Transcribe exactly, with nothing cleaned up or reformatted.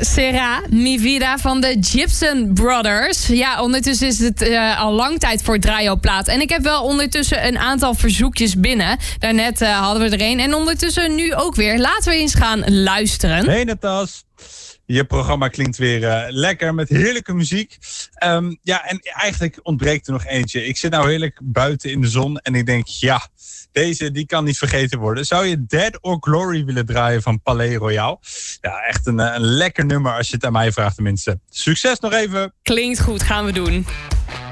Será, Mi Vida van de Gibson Brothers. Ja, ondertussen is het uh, al lang tijd voor Draaiopplaat. En ik heb wel ondertussen een aantal verzoekjes binnen. Daarnet uh, hadden we er een. En ondertussen nu ook weer. Laten we eens gaan luisteren. Hey Natas. Je programma klinkt weer uh, lekker met heerlijke muziek. Um, ja, en eigenlijk ontbreekt er nog eentje. Ik zit nou heerlijk buiten in de zon en ik denk, ja, deze die kan niet vergeten worden. Zou je Dead or Glory willen draaien van Palais Royal? Ja, echt een, een lekker nummer als je het aan mij vraagt tenminste. Succes nog even! Klinkt goed, gaan we doen.